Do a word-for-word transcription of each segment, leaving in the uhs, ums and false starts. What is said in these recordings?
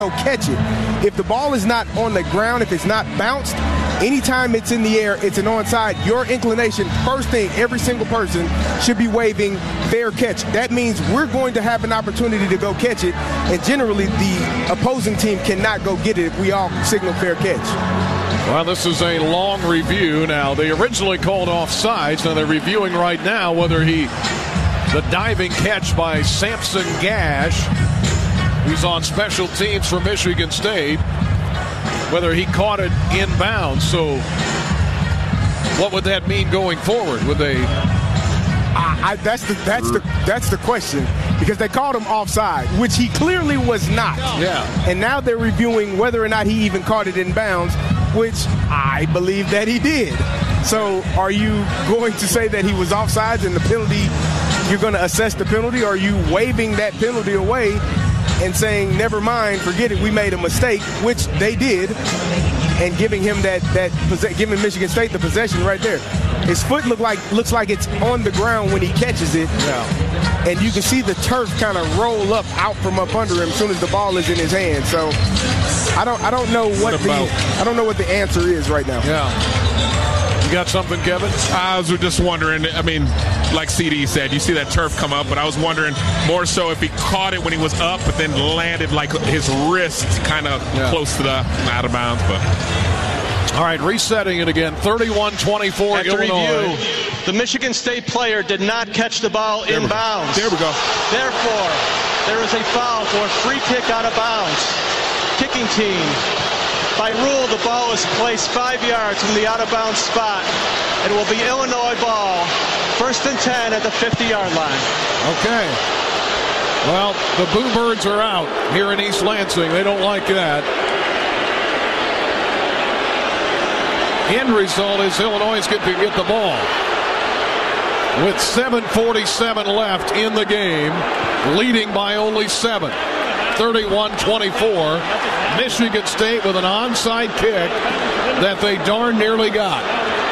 catch it. If the ball is not on the ground, if it's not bounced, anytime it's in the air, it's an onside. Your inclination, first thing, every single person should be waving fair catch. That means we're going to have an opportunity to go catch it, and generally the opposing team cannot go get it if we all signal fair catch. Well, this is a long review now. They originally called offsides. Now they're reviewing right now whether he, the diving catch by Samson Gash, who's on special teams for Michigan State, whether he caught it inbounds. So what would that mean going forward? Would they? I, I, that's the that's the that's the question, because they called him offside, which he clearly was not. Yeah. And now they're reviewing whether or not he even caught it inbounds, which I believe that he did. So are you going to say that he was offsides and the penalty? You're going to assess the penalty, or are you waving that penalty away and saying, never mind, forget it, we made a mistake, which they did, and giving him that, that giving Michigan State the possession right there. His foot look like looks like it's on the ground when he catches it, yeah. And you can see the turf kind of roll up out from up under him as soon as the ball is in his hand. So I don't I don't know what, what the I don't know what the answer is right now. Yeah. You got something, Kevin? I was just wondering, I mean, like C D said, you see that turf come up, but I was wondering more so if he caught it when he was up, but then landed like his wrist kind of yeah. close to the out of bounds. But all right, resetting it again, thirty-one twenty-four After Illinois. Review, the Michigan State player did not catch the ball there inbounds. There we go. Therefore, there is a foul for a free kick out of bounds. Kicking team. By rule, the ball is placed five yards from the out-of-bounds spot. It will be Illinois ball, first and ten at the fifty-yard line. Okay. Well, the Boo Birds are out here in East Lansing. They don't like that. End result is Illinois is going to get the ball. With seven forty-seven left in the game, leading by only seven. thirty-one twenty-four. Michigan State with an onside kick that they darn nearly got.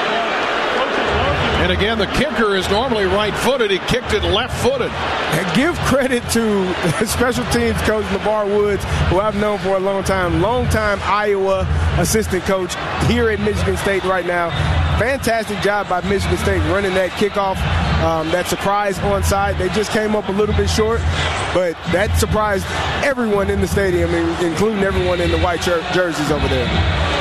And again, the kicker is normally right-footed. He kicked it left-footed. And give credit to special teams coach LeVar Woods, who I've known for a long time, long-time Iowa assistant coach here at Michigan State right now. Fantastic job by Michigan State running that kickoff, um, that surprise onside. They just came up a little bit short, but that surprised everyone in the stadium, including everyone in the white jer- jerseys over there.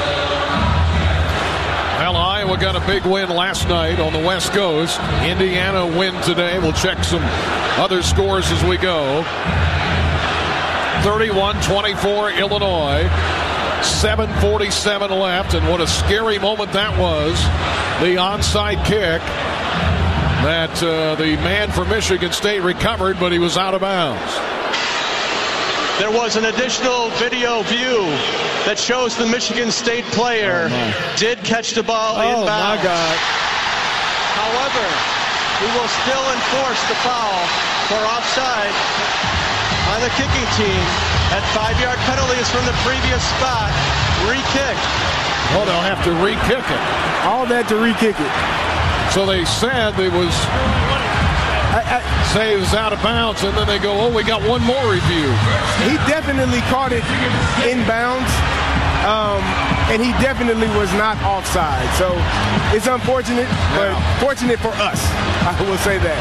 Well, Iowa got a big win last night on the West Coast. Indiana win today. We'll check some other scores as we go. thirty-one twenty-four Illinois. seven forty-seven left, and what a scary moment that was. The onside kick that uh, the man from Michigan State recovered, but he was out of bounds. There was an additional video view that shows the Michigan State player oh did catch the ball oh inbounds. Oh, my God. However, we will still enforce the foul for offside on the kicking team. That five-yard penalty is from the previous spot. Re-kick. Oh, they'll have to re-kick it. All that to re-kick it. So they said it was... I, I, say it was out of bounds, and then they go, oh, we got one more review. He definitely caught it inbounds, um, and he definitely was not offside. So it's unfortunate, but yeah. fortunate for us, I will say that.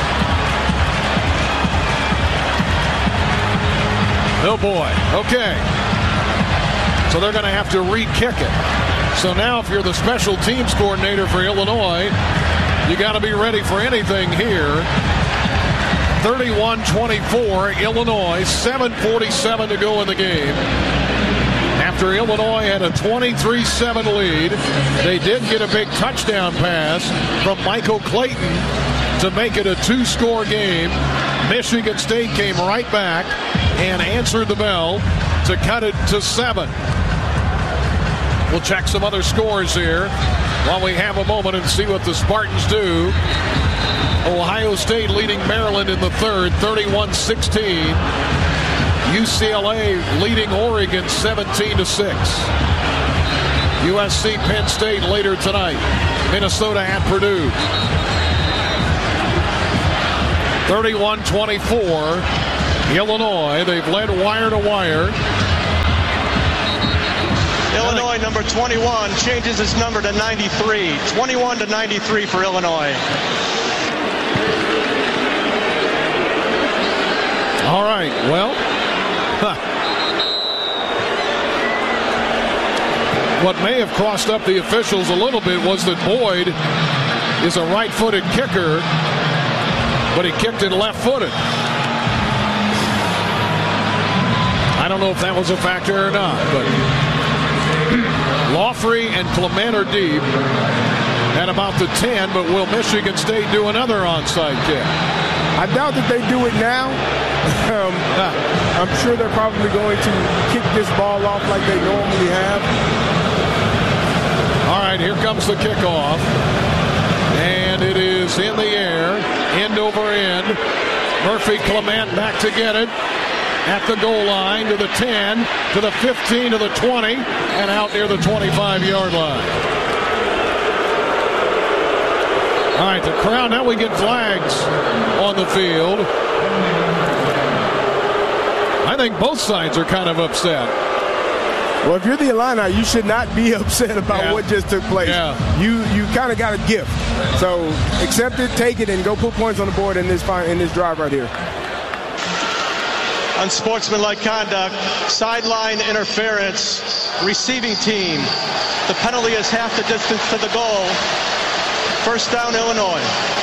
Oh, boy. Okay. So they're going to have to re-kick it. So now if you're the special teams coordinator for Illinois, you got to be ready for anything here. thirty-one twenty-four, Illinois, seven forty-seven to go in the game. After Illinois had a twenty-three seven lead, they did get a big touchdown pass from Michael Clayton to make it a two-score game. Michigan State came right back and answered the bell to cut it to seven. We'll check some other scores here while we have a moment and see what the Spartans do. Ohio State leading Maryland in the third, thirty-one sixteen. U C L A leading Oregon seventeen to six. U S C Penn State later tonight. Minnesota at Purdue. thirty-one twenty-four. Illinois, they've led wire to wire. number twenty-one, changes his number to ninety-three. twenty-one to ninety-three for Illinois. All right, well, huh. What may have crossed up the officials a little bit was that Boyd is a right-footed kicker, but he kicked it left-footed. I don't know if that was a factor or not, but Laughley and Clement are deep at about the ten, but will Michigan State do another onside kick? I doubt that they do it now. um, I'm sure they're probably going to kick this ball off like they normally have. All right, here comes the kickoff. And it is in the air, end over end. Murphy Clement back to get it. At the goal line, to the ten, to the fifteen, to the twenty, and out near the twenty-five-yard line. All right, the crowd, now we get flags on the field. I think both sides are kind of upset. Well, if you're the Illini, you should not be upset about yeah. what just took place. Yeah. You you kind of got a gift. So accept it, take it, and go put points on the board in this in this drive right here. Unsportsmanlike conduct, sideline interference, receiving team. The penalty is half the distance to the goal. First down, Illinois.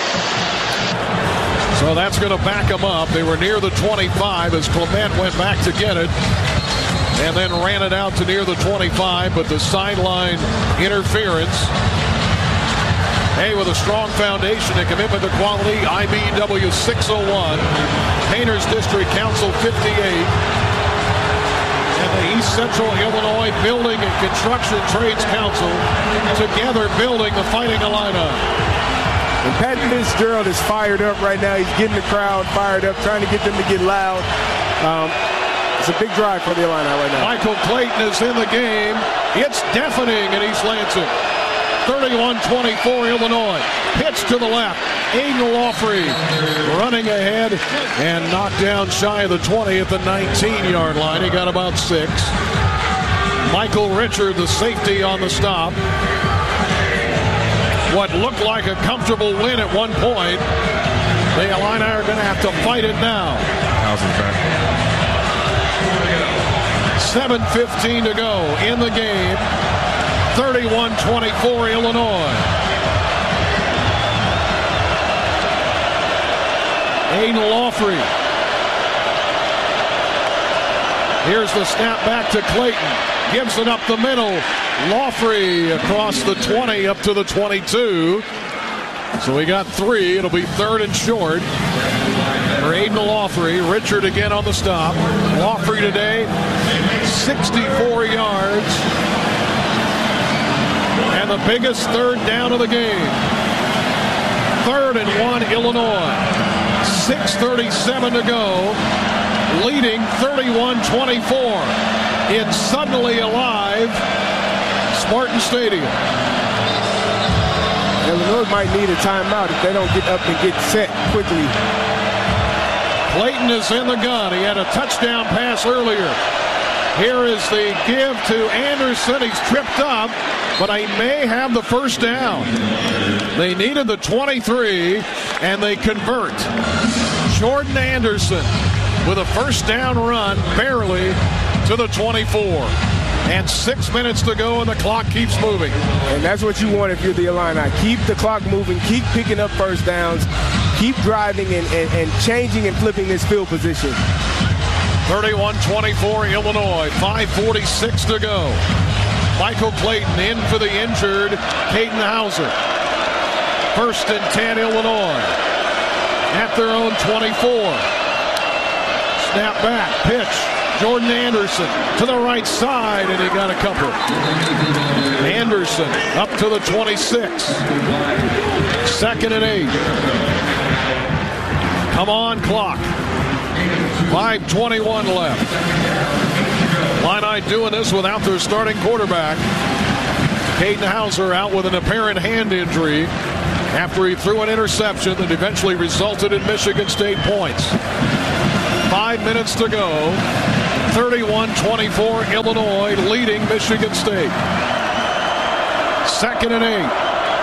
So that's going to back them up. They were near the twenty-five as Clement went back to get it and then ran it out to near the twenty-five, but the sideline interference. Hey, with a strong foundation and commitment to quality, I B W six oh one, Painters District Council fifty-eight, and the East Central Illinois Building and Construction Trades Council together building the Fighting Illini. And Pat Fitzgerald is fired up right now. He's getting the crowd fired up, trying to get them to get loud. Um, it's a big drive for the Illini right now. Michael Clayton is in the game. It's deafening in East Lansing. thirty-one twenty-four Illinois. Pitch to the left. Aiden Laughley running ahead and knocked down shy of the twenty at the nineteen-yard line. He got about six. Michael Richard, the safety on the stop. What looked like a comfortable win at one point. The Illini are going to have to fight it now. seven fifteen to go in the game. thirty-one twenty-four Illinois. Aiden Laughley. Here's the snap back to Clayton. Gives it up the middle. Laughley across the twenty up to the twenty-two. So we got three. It'll be third and short for Aiden Laughley. Richard again on the stop. Laughley today, sixty-four yards. And the biggest third down of the game. Third and one, Illinois. six thirty-seven to go. Leading thirty-one twenty-four. It's suddenly alive. Spartan Stadium. Illinois might need a timeout if they don't get up and get set quickly. Clayton is in the gun. He had a touchdown pass earlier. Here is the give to Anderson. He's tripped up, but he may have the first down. They needed the twenty-three, and they convert. Jordan Anderson with a first down run, barely to the twenty-four. And six minutes to go, and the clock keeps moving. And that's what you want if you're the Illini. Keep the clock moving. Keep picking up first downs. Keep driving and, and, and changing and flipping this field position. thirty-one twenty-four Illinois. five forty-six to go. Michael Clayton in for the injured Caden Hauser. First and ten Illinois. At their own twenty-four. Snap back. Pitch. Jordan Anderson to the right side, and he got a couple. Anderson up to the twenty-six. Second and eight. Come on, clock. five twenty-one left. Illini doing this without their starting quarterback. Caden Hauser out with an apparent hand injury after he threw an interception that eventually resulted in Michigan State points. Five minutes to go. thirty-one twenty-four Illinois leading Michigan State. Second and eight.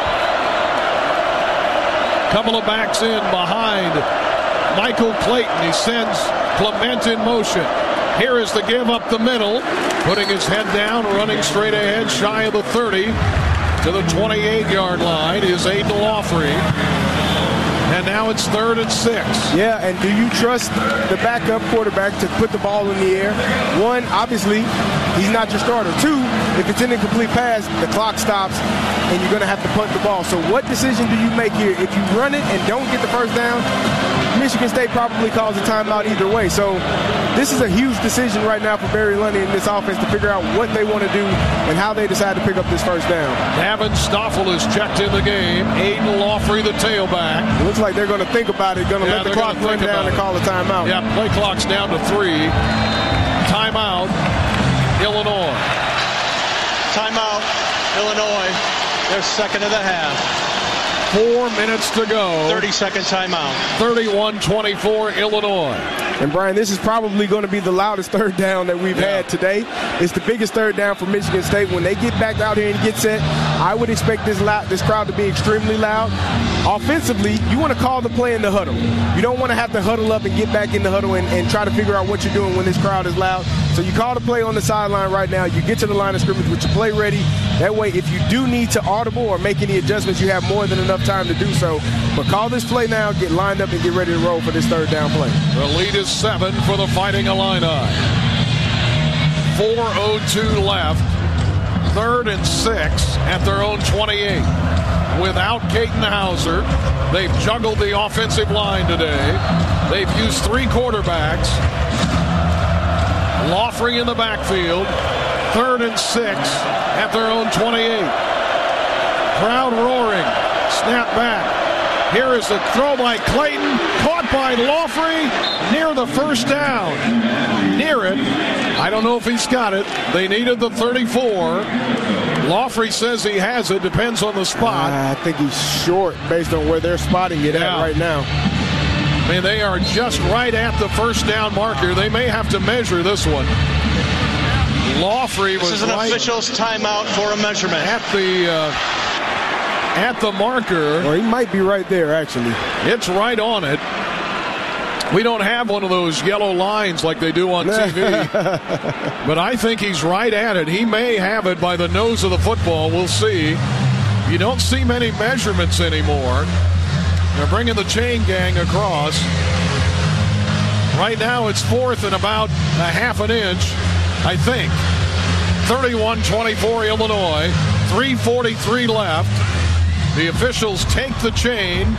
Couple of backs in behind Michael Clayton. He sends Clement in motion. Here is the give up the middle. Putting his head down, running straight ahead, shy of the thirty. To the twenty-eight-yard line is Aiden Lawfrey. And now it's third and six. Yeah, and do you trust the backup quarterback to put the ball in the air? One, obviously, he's not your starter. Two, if it's an incomplete pass, the clock stops, and you're going to have to punt the ball. So what decision do you make here? If you run it and don't get the first down, Michigan State probably calls a timeout either way. So this is a huge decision right now for Barry Lundy and this offense to figure out what they want to do and how they decide to pick up this first down. Gavin Stoffel is checked in the game. Aiden Lawfrey, the tailback. It looks like they're going to think about it, going to yeah, let the clock run down and call a timeout. Yeah, play clock's down to three. Timeout, Illinois. Timeout, Illinois. Their second of the half. Four minutes to go. thirty-second timeout. thirty-one twenty-four, Illinois. And, Brian, this is probably going to be the loudest third down that we've yeah. had today. It's the biggest third down for Michigan State. When they get back out here and get set, I would expect this loud, this crowd to be extremely loud. Offensively, you want to call the play in the huddle. You don't want to have to huddle up and get back in the huddle and, and try to figure out what you're doing when this crowd is loud. So you call the play on the sideline right now. You get to the line of scrimmage with your play ready. That way, if you do need to audible or make any adjustments, you have more than enough time to do so. But call this play now, get lined up, and get ready to roll for this third down play. The lead is seven for the Fighting Illini. four oh two left. Third and six at their own twenty-eight. Without Caden Hauser, they've juggled the offensive line today. They've used three quarterbacks. Lawfrey in the backfield. Third and six at their own twenty-eight. Crowd roaring. Snap back. Here is the throw by Clayton. Caught by Lawfrey near the first down. Near it. I don't know if he's got it. They needed the thirty-four. Lawfrey says he has it. Depends on the spot. Uh, I think he's short based on where they're spotting it yeah. at right now. I mean, they are just right at the first down marker. They may have to measure this one. Lawfrey was This is an right official's timeout for a measurement. At the, uh, at the marker. Or he might be right there, actually. It's right on it. We don't have one of those yellow lines like they do on T V. But I think he's right at it. He may have it by the nose of the football. We'll see. You don't see many measurements anymore. They're bringing the chain gang across. Right now it's fourth and about a half an inch, I think. thirty-one twenty-four Illinois. three forty-three left. The officials take the chain.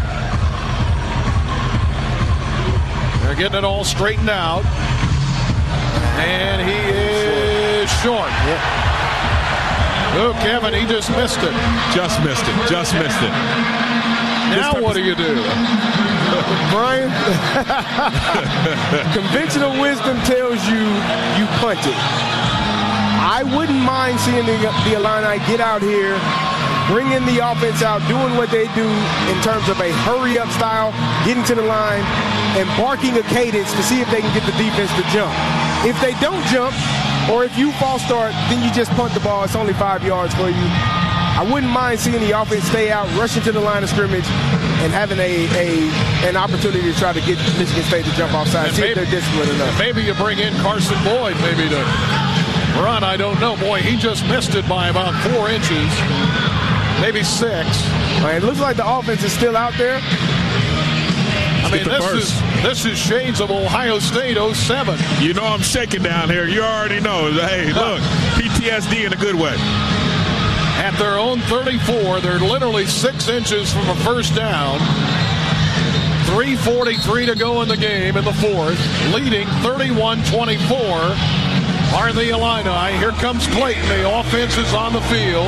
They're getting it all straightened out. And he is short. Yep. Oh, Kevin, he just missed it. Just missed it. Just missed it. Now what do you do? Brian, conventional wisdom tells you you punt it. I wouldn't mind seeing the, the Illini get out here, bringing the offense out, doing what they do in terms of a hurry-up style, getting to the line, and barking a cadence to see if they can get the defense to jump. If they don't jump, or if you false start, then you just punt the ball. It's only five yards for you. I wouldn't mind seeing the offense stay out, rushing to the line of scrimmage, and having a, a an opportunity to try to get Michigan State to jump offside, see if they're disciplined enough. Maybe you bring in Carson Boyd maybe to run. I don't know. Boy, he just missed it by about four inches, maybe six. Right, it looks like the offense is still out there. I mean, this is, this is shades of Ohio State oh seven. You know I'm shaking down here. You already know. Hey, look, P T S D in a good way. At their own thirty-four, they're literally six inches from a first down. three forty-three to go in the game in the fourth. Leading thirty-one twenty-four are the Illini. Here comes Clayton. The offense is on the field.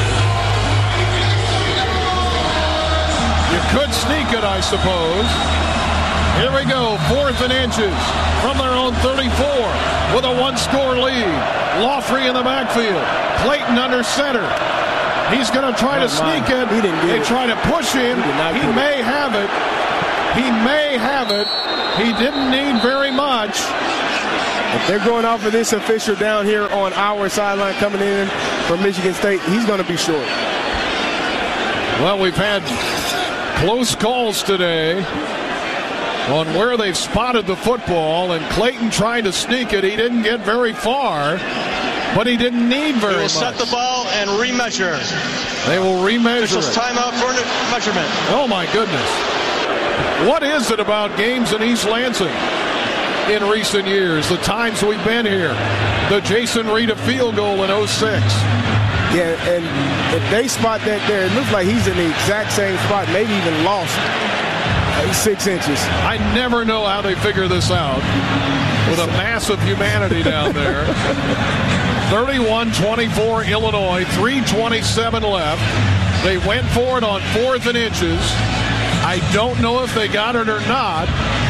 You could sneak it, I suppose. Here we go, fourth and inches from their own thirty-four with a one-score lead. Lawfrey in the backfield. Clayton under center. He's going to try to sneak it. He didn't get they it. try to push him. He, he may it. have it. He may have it. He didn't need very much. If they're going off of this official down here on our sideline coming in from Michigan State, he's going to be short. Well, we've had close calls today on where they've spotted the football, and Clayton tried to sneak it. He didn't get very far, but he didn't need very He will much. set the ball and remeasure. They will remeasure Officials it. timeout for measurement. Oh, my goodness. What is it about games in East Lansing in recent years, the times we've been here? The Jason Rita field goal in oh six. Yeah, and if they spot that there, it looks like he's in the exact same spot, maybe even lost six inches. I never know how they figure this out with a mass of humanity down there. thirty-one twenty-four Illinois, three twenty-seven left. They went for it on fourth and inches. I don't know if they got it or not.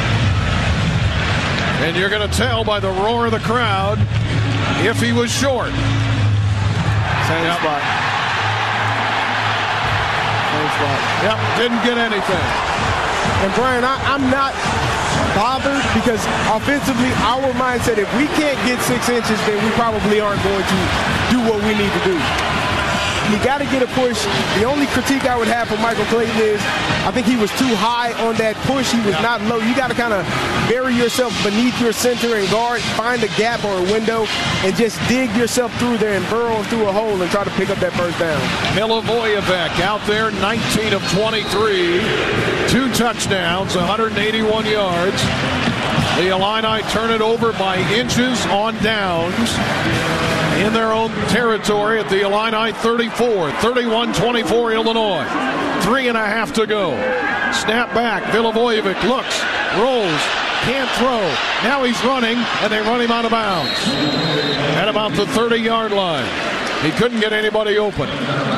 And you're going to tell by the roar of the crowd if he was short. Same Yep. spot. Same spot. Yep, didn't get anything. And Brian, I, I'm not bothered because offensively, our mindset, if we can't get six inches, then we probably aren't going to do what we need to do. You got to get a push. The only critique I would have for Michael Clayton is I think he was too high on that push. He was Yeah. not low. You got to kind of bury yourself beneath your center and guard, find a gap or a window, and just dig yourself through there and burrow through a hole and try to pick up that first down. Milivojevic out there, nineteen of twenty-three, two touchdowns, one hundred eighty-one yards. The Illini turn it over by inches on downs in their own territory at the Illini thirty-four, thirty-one twenty-four Illinois. Three and a half to go. Snap back. Milivojevic looks, rolls, can't throw. Now he's running, and they run him out of bounds at about the thirty-yard line. He couldn't get anybody open.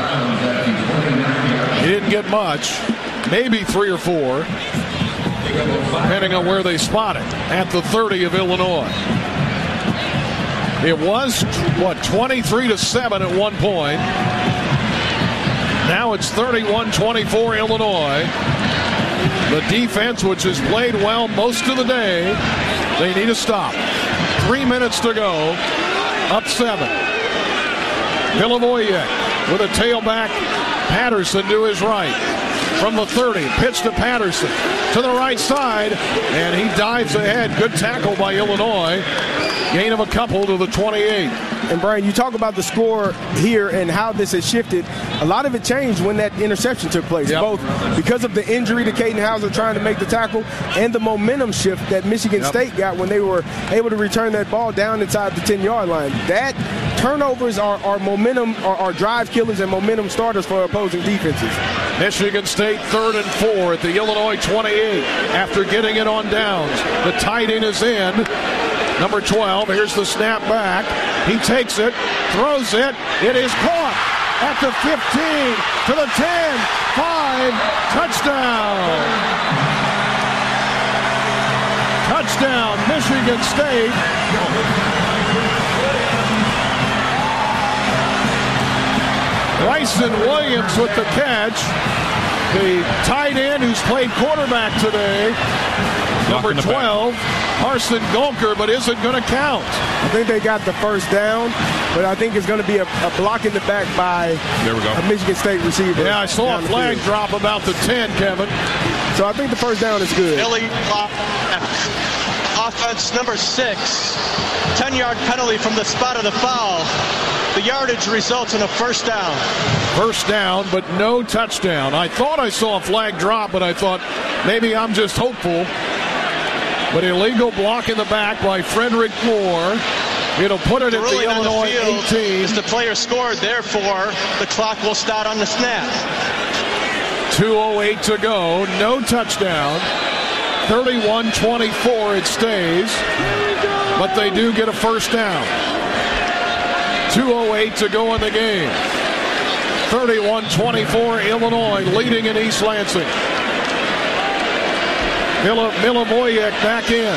He didn't get much, maybe three or four, depending on where they spot it, at the thirty of Illinois. It was, what, twenty-three to seven at one point. Now it's thirty-one twenty-four Illinois. The defense, which has played well most of the day, they need a stop. Three minutes to go. Up seven. Milivojevic with a tailback. Patterson to his right. From the thirty, pitch to Patterson. To the right side, and he dives ahead. Good tackle by Illinois. Gain of a couple to the twenty-eight. And Brian, you talk about the score here and how this has shifted. A lot of it changed when that interception took place, Yep. both because of the injury to Caden Hauser trying to make the tackle and the momentum shift that Michigan Yep. State got when they were able to return that ball down inside the ten-yard line. That turnovers are, are momentum, are, are drive killers and momentum starters for opposing defenses. Michigan State third and four at the Illinois twenty-eight after getting it on downs. The tight end is in. Number twelve, here's the snap back. He takes it, throws it. It is caught at the fifteen, to the ten, five, touchdown. Touchdown, Michigan State. Bryson Williams with the catch. The tight end who's played quarterback today. Number Block in the back. twelve, Carson Golker, but isn't going to count. I think they got the first down, but I think it's going to be a, a block in the back by There we go. a Michigan State receiver. Yeah, I saw down a the flag field. drop about the ten, Kevin. So I think the first down is good. Billy offense number six. ten-yard penalty from the spot of the foul. The yardage results in a first down. First down, but no touchdown. I thought I saw a flag drop, but I thought maybe I'm just hopeful. But illegal block in the back by Frederick Moore. It'll put it The at the ruling on the Illinois field eighteen. is the player scored. Therefore, the clock will start on the snap. two oh eight to go. No touchdown. thirty-one twenty-four it stays. But they do get a first down. two oh eight to go in the game. thirty-one twenty-four Illinois leading in East Lansing. Milivojevic back in.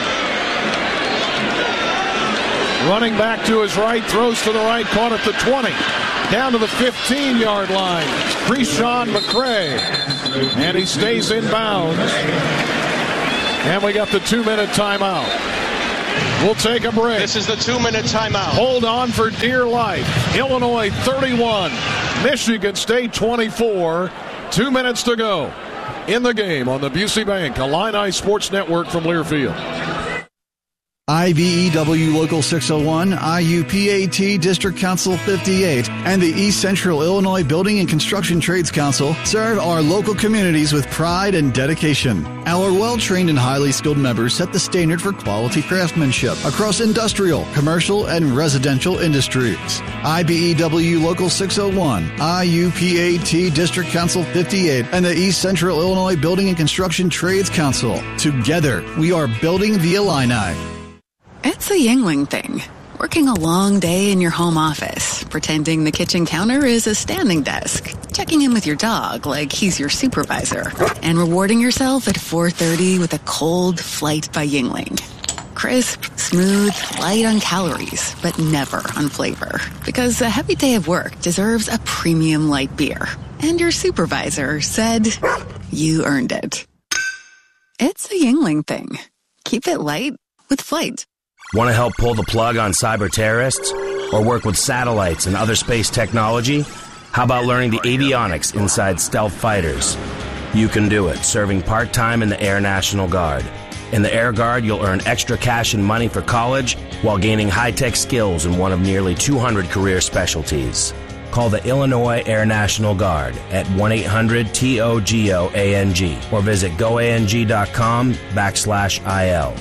Running back to his right, throws to the right, caught at the twenty. Down to the fifteen-yard line. Krishan McCray. And he stays in bounds. And we got the two-minute timeout. We'll take a break. This is the two-minute timeout. Hold on for dear life. Illinois thirty-one, Michigan State twenty-four. Two minutes to go in the game on the Busey Bank Illini Sports Network from Learfield. I B E W Local six oh one, I U P A T District Council fifty-eight, and the East Central Illinois Building and Construction Trades Council serve our local communities with pride and dedication. Our well-trained and highly skilled members set the standard for quality craftsmanship across industrial, commercial, and residential industries. I B E W Local six oh one, I U P A T District Council fifty-eight, and the East Central Illinois Building and Construction Trades Council. Together, we are building the Illini. It's a Yingling thing. Working a long day in your home office, pretending the kitchen counter is a standing desk, checking in with your dog like he's your supervisor, and rewarding yourself at four thirty with a cold Flight by Yingling. Crisp, smooth, light on calories, but never on flavor. Because a heavy day of work deserves a premium light beer. And your supervisor said you earned it. It's a Yingling thing. Keep it light with Flight. Want to help pull the plug on cyber terrorists? Or work with satellites and other space technology? How about learning the avionics inside stealth fighters? You can do it, serving part-time in the Air National Guard. In the Air Guard, you'll earn extra cash and money for college while gaining high-tech skills in one of nearly two hundred career specialties. Call the Illinois Air National Guard at one eight hundred T O G O A N G or visit goang.com backslash IL.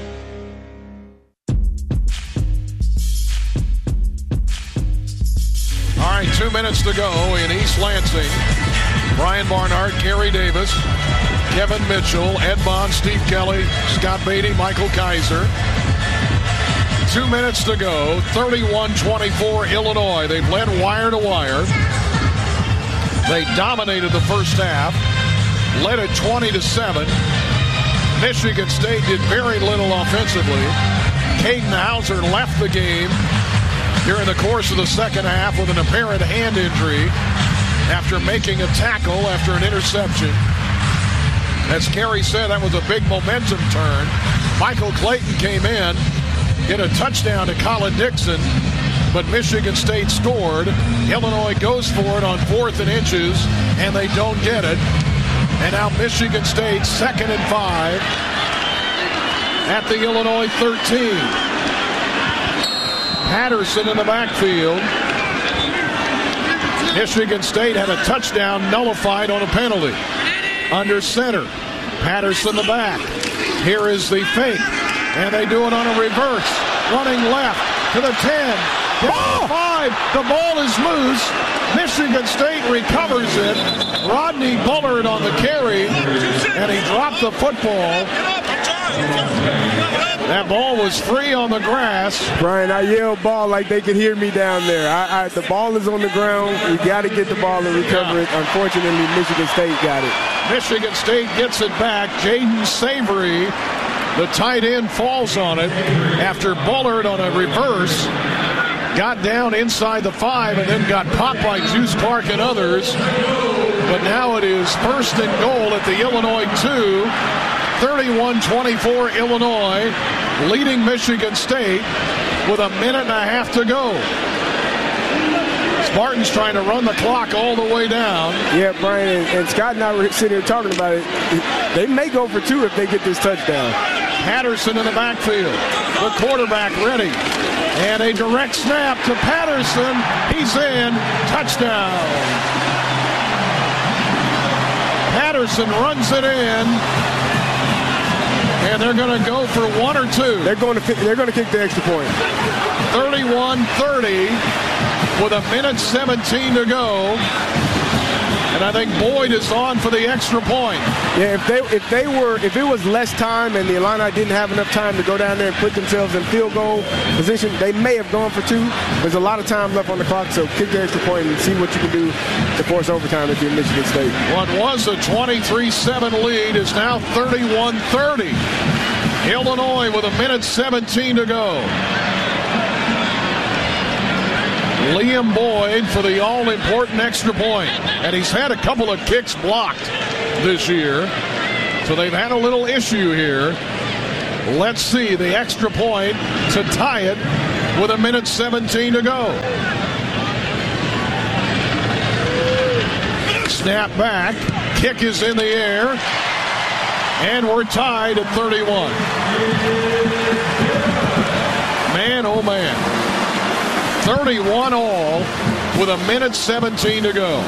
All right, two minutes to go in East Lansing. Brian Barnhart, Gary Davis, Kevin Mitchell, Ed Bond, Steve Kelly, Scott Beatty, Michael Kaiser. Two minutes to go, thirty-one twenty-four Illinois. They've led wire to wire. They dominated the first half, led it twenty to seven. Michigan State did very little offensively. Caden Hauser left the game during the course of the second half with an apparent hand injury after making a tackle after an interception. As Kerry said, that was a big momentum turn. Michael Clayton came in, hit a touchdown to Colin Dixon, but Michigan State scored. Illinois goes for it on fourth and inches, and they don't get it. And now Michigan State second and five at the Illinois thirteen. Patterson in the backfield. Michigan State had a touchdown nullified on a penalty. Under center. Patterson the back. Here is the fake. And they do it on a reverse. Running left to the ten. Oh! five. The ball is loose. Michigan State recovers it. Rodney Bullard on the carry. And he dropped the football. That ball was free on the grass. Brian, I yelled ball like they could hear me down there. I, I, the ball is on the ground. We got to get the ball and recover yeah. it. Unfortunately, Michigan State got it. Michigan State gets it back. Jaden Savory, the tight end, falls on it after Bullard on a reverse got down inside the five and then got popped by Juice Clark and others. But now it is first and goal at the Illinois two. thirty-one twenty-four Illinois leading Michigan State with a minute and a half to go. Spartans trying to run the clock all the way down. Yeah, Brian, and, and Scott and I were sitting here talking about it. They may go for two if they get this touchdown. Patterson in the backfield. The quarterback ready. And a direct snap to Patterson. He's in. Touchdown. Patterson runs it in. And they're going to go for one or two. They're going to they're going to kick the extra point. thirty-one thirty with a minute seventeen to go. And I think Boyd is on for the extra point. Yeah, if they if they were if it was less time and the Illini didn't have enough time to go down there and put themselves in field goal position, they may have gone for two. There's a lot of time left on the clock, so kick the extra point and see what you can do to force overtime if you're Michigan State. What was a twenty-three seven lead is now thirty-one thirty. Illinois with a minute seventeen to go. Liam Boyd for the all-important extra point. And he's had a couple of kicks blocked this year. So they've had a little issue here. Let's see the extra point to tie it with a minute seventeen to go. Snap back. Kick is in the air. And we're tied at thirty-one. Man, oh man. thirty-one all with a minute seventeen to go.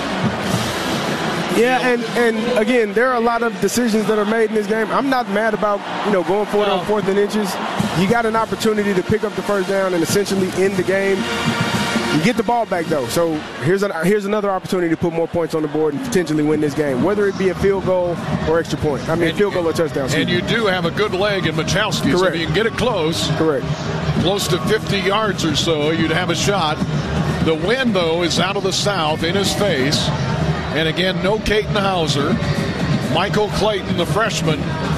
Yeah, and, and again, there are a lot of decisions that are made in this game. I'm not mad about, you know, going for it no. on fourth and inches. You got an opportunity to pick up the first down and essentially end the game. You get the ball back, though. So here's an, here's another opportunity to put more points on the board and potentially win this game, whether it be a field goal or extra point. I mean, and, field goal or touchdown. And you do have a good leg in Machowski. Correct. So if you can get it close, correct, close to fifty yards or so, you'd have a shot. The wind, though, is out of the south in his face. And again, no Caton Hauser. Michael Clayton, the freshman,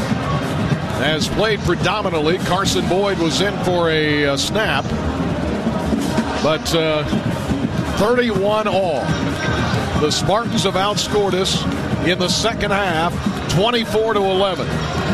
has played predominantly. Carson Boyd was in for a, a snap. But uh, thirty-one all. The Spartans have outscored us in the second half, twenty-four to eleven.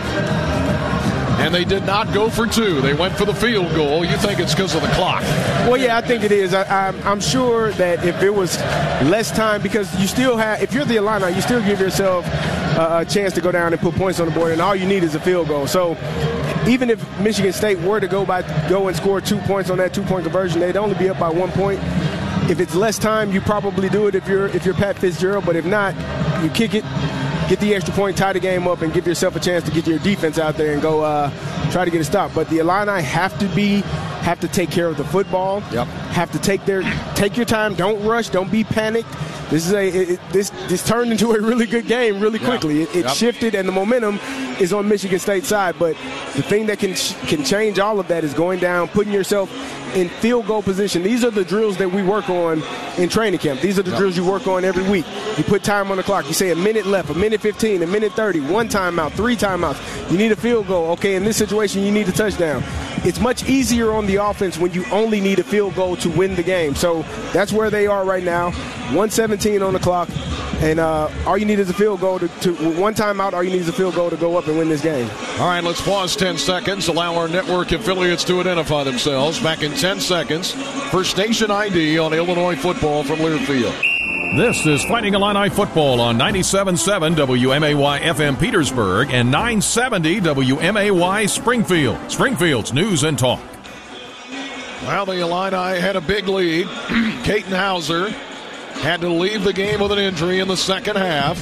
And they did not go for two. They went for the field goal. You think it's because of the clock? Well, yeah, I think it is. I, I'm, I'm sure that if it was less time, because you still have, if you're the Illini, you still give yourself uh, a chance to go down and put points on the board, and all you need is a field goal. So even if Michigan State were to go by go and score two points on that two-point conversion, they'd only be up by one point. If it's less time, you probably do it if you're if you're Pat Fitzgerald. But if not, you kick it, get the extra point, tie the game up, and give yourself a chance to get your defense out there and go uh, try to get a stop. But the Illini have to be have to take care of the football. Yep. Have to take their take your time. Don't rush. Don't be panicked. This is a it, this this turned into a really good game really quickly. Yeah. It, it yep. shifted, and the momentum is on Michigan State's side. But the thing that can can change all of that is going down, putting yourself in field goal position. These are the drills that we work on in training camp. These are the yep. drills you work on every week. You put time on the clock. You say a minute left, a minute fifteen, a minute thirty, one timeout, three timeouts. You need a field goal. Okay, in this situation, you need a touchdown. It's much easier on the offense when you only need a field goal to win the game. So that's where they are right now. one seventeen on the clock. And uh, all you need is a field goal to, to one timeout. All you need is a field goal to go up and win this game. All right, let's pause ten seconds. Allow our network affiliates to identify themselves. Back in ten seconds for Station I D on Illinois football from Learfield. This is Fighting Illini football on ninety-seven point seven W M A Y F M Petersburg and nine seventy W M A Y Springfield. Springfield's news and talk. Well, the Illini had a big lead. Caton Hauser had to leave the game with an injury in the second half.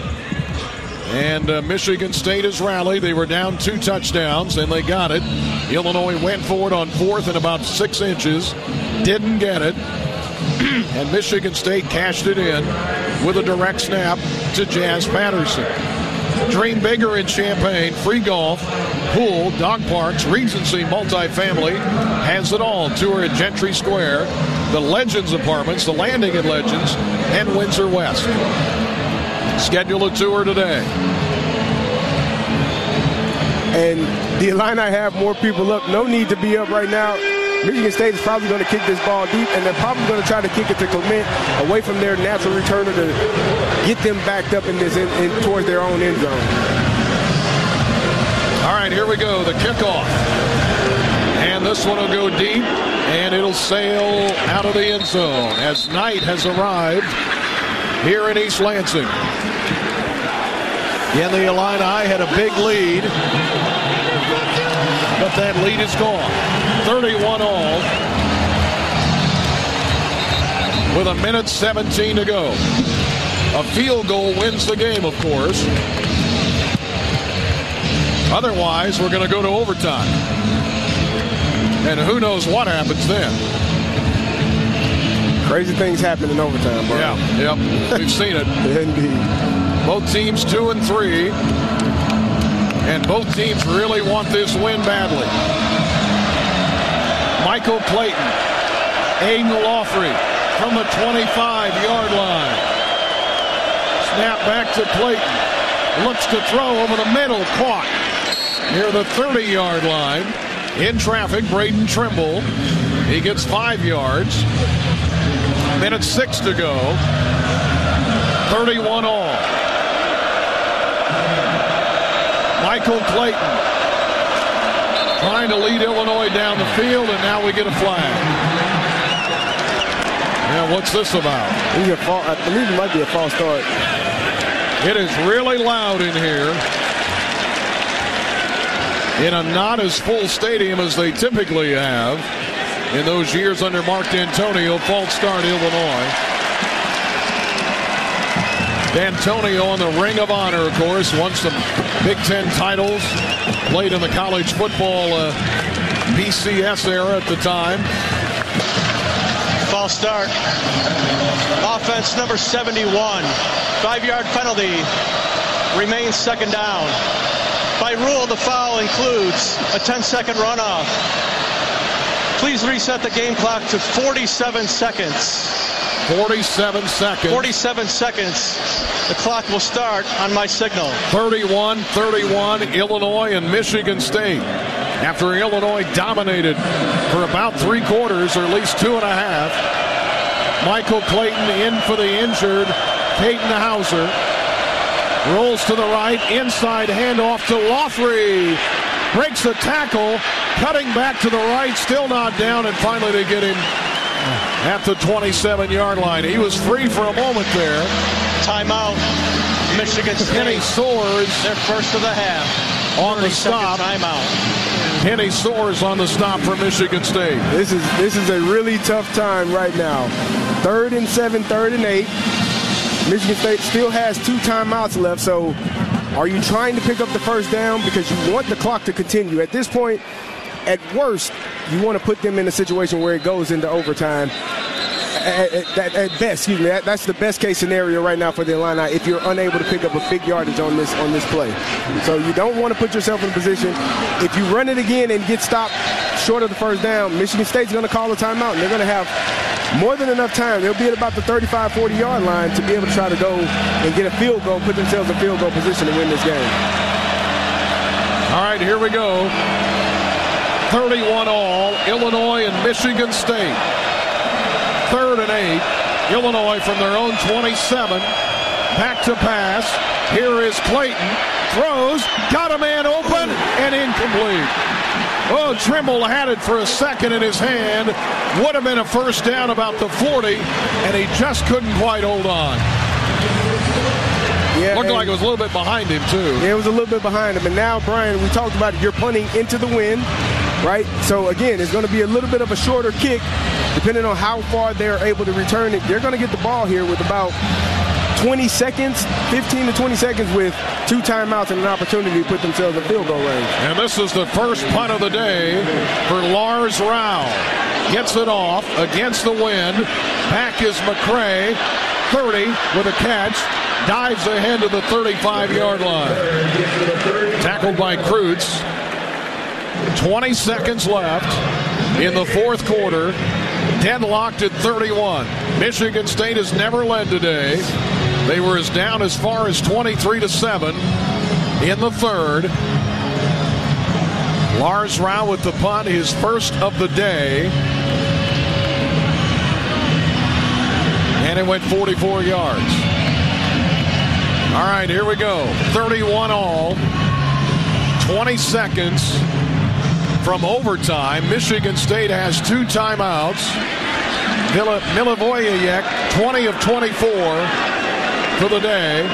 And uh, Michigan State has rallied. They were down two touchdowns, and they got it. Illinois went for it on fourth and about six inches. Didn't get it. And Michigan State cashed it in with a direct snap to Jazz Patterson. Dream bigger in Champaign. Free golf, pool, dog parks, Regency multifamily has it all. Tour at Gentry Square, the Legends Apartments, the Landing at Legends, and Windsor West. Schedule a tour today. And the Illini have more people up. No need to be up right now. Michigan State is probably going to kick this ball deep, and they're probably going to try to kick it to Clement away from their natural returner to get them backed up in this in, in, towards their own end zone. All right, here we go. The kickoff. And this one will go deep, and it'll sail out of the end zone as Knight has arrived here in East Lansing. And the Illini had a big lead, but that lead is gone. thirty-one all with a minute seventeen to go. A field goal wins the game, of course. Otherwise, we're going to go to overtime. And who knows what happens then. Crazy things happen in overtime, bro. Yeah, yep. We've seen it. Indeed. Both teams two and three. And both teams really want this win badly. Michael Clayton, Aiden Lawfrey from the twenty-five-yard line. Snap back to Clayton. Looks to throw over the middle. Caught near the thirty-yard line. In traffic, Braden Trimble. He gets five yards. Minute six to go. thirty-one all. Michael Clayton trying to lead Illinois down the field, and now we get a flag. Now, what's this about? A fall, I believe it might be a false start. It is really loud in here. In a not as full stadium as they typically have in those years under Mark D'Antonio. False start, Illinois. D'Antonio on the Ring of Honor, of course, won some Big Ten titles, played in the college football uh, B C S era at the time. False start. Offense number seventy-one. Five-yard penalty. Remains second down. By rule, the foul includes a ten-second runoff. Please reset the game clock to forty-seven seconds. forty-seven seconds. forty-seven seconds. The clock will start on my signal. thirty-one thirty-one, Illinois and Michigan State. After Illinois dominated for about three quarters, or at least two and a half. Michael Clayton in for the injured Peyton Hauser. Rolls to the right, inside handoff to Lothry. Breaks the tackle, cutting back to the right, still not down, and finally they get him at the twenty-seven-yard line. He was free for a moment there. Timeout. Michigan State. Penny Soares. Their first of the half. On the stop. Timeout. Penny Soares on the stop for Michigan State. This is this is a really tough time right now. Third and seven, third and eight. Michigan State still has two timeouts left, so are you trying to pick up the first down because you want the clock to continue? At this point, at worst, you want to put them in a situation where it goes into overtime. At, at, at best, excuse me, that, that's the best case scenario right now for the Illini if you're unable to pick up a big yardage on this on this play. So you don't want to put yourself in a position. If you run it again and get stopped short of the first down, Michigan State's going to call a timeout, and they're going to have more than enough time. They'll be at about the thirty-five, forty-yard line to be able to try to go and get a field goal, put themselves in field goal position to win this game. All right, here we go. thirty-one all, Illinois and Michigan State. Third and eight. Illinois from their own twenty-seven. Back to pass. Here is Clayton. Throws. Got a man open and incomplete. Oh, Trimble had it for a second in his hand. Would have been a first down about the forty, and he just couldn't quite hold on. Yeah, Looked like it was a little bit behind him, too. Yeah, it was a little bit behind him. And now, Brian, we talked about it. You're punting into the wind, right? So, again, it's going to be a little bit of a shorter kick, depending on how far they're able to return it. They're going to get the ball here with about twenty seconds, fifteen to twenty seconds with two timeouts and an opportunity to put themselves in field goal range. And this is the first punt of the day for Lars Rao. Gets it off against the wind. Back is McCray. thirty with a catch. Dives ahead to the thirty-five-yard line. Tackled by Kreutz. twenty seconds left in the fourth quarter. Deadlocked at thirty-one. Michigan State has never led today. They were as down as far as twenty-three to seven in the third. Lars Rao with the punt, his first of the day. And it went forty-four yards. All right, here we go. thirty-one all. twenty seconds from overtime. Michigan State has two timeouts. Mila, Milivojevic, twenty of twenty-four for the day.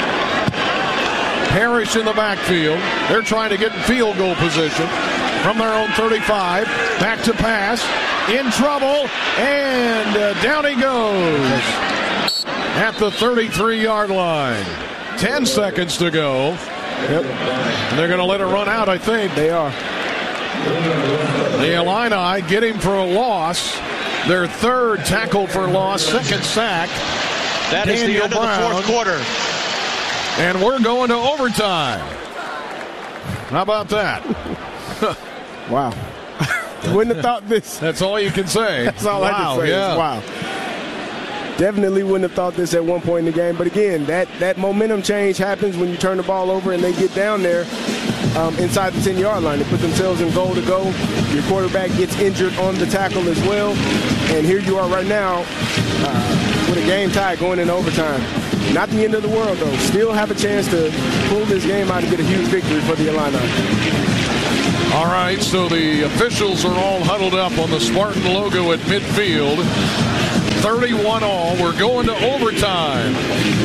Parrish in the backfield. They're trying to get in field goal position from their own thirty-five. Back to pass. In trouble. And uh, down he goes at the thirty-three-yard line. Ten seconds to go. Yep. And they're going to let it run out, I think. They are. The Illini get him for a loss. Their third tackle for loss, second sack. That is the end of the fourth quarter. And we're going to overtime. How about that? Wow. Wouldn't have thought this. That's all you can say. That's all wow, I can say. Yeah. Wow. Definitely wouldn't have thought this at one point in the game. But again, that, that momentum change happens when you turn the ball over and they get down there um, inside the ten-yard line. They put themselves in goal to go. Your quarterback gets injured on the tackle as well. And here you are right now uh, with a game tie going in overtime. Not the end of the world, though. Still have a chance to pull this game out and get a huge victory for the Illini. All right, so the officials are all huddled up on the Spartan logo at midfield. thirty-one all. We're going to overtime.